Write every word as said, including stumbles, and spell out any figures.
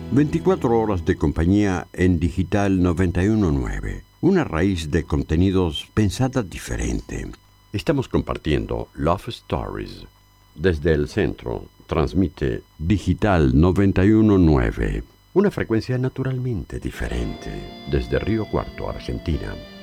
veinticuatro horas de compañía en Digital noventa y uno punto nueve. Una raíz de contenidos pensada diferente. Estamos compartiendo Love Stories. Desde el centro, transmite Digital noventa y uno punto nueve. Una frecuencia naturalmente diferente. Desde Río Cuarto, Argentina.